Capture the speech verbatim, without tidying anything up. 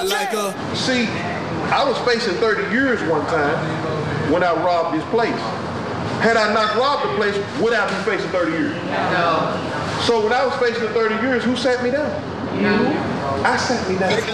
like a... See, I was facing thirty years one time when I robbed this place. Had I not robbed the place, would I be facing thirty years? No. So when I was facing the thirty years, who sat me down? You. I sat me down.